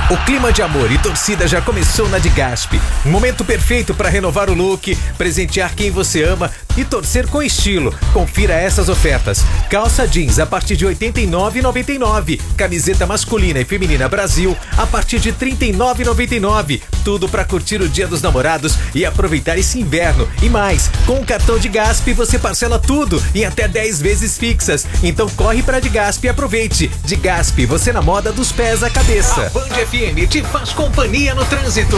O clima de amor e torcida já começou na de Gaspe. Momento perfeito para renovar o look, presentear quem você ama e torcer com estilo. Confira essas ofertas. Calça jeans a partir de R$ 89,99. Camiseta masculina e feminina Brasil a partir de R$ 39,99. Tudo para curtir o Dia dos Namorados e aproveitar esse inverno. E mais, com o cartão de Gaspe você parcela tudo em até 10 vezes fixas. Então corre para de Gaspe e aproveite. De Gaspe, você na moda dos pés à cabeça. A Band FM te faz companhia no trânsito.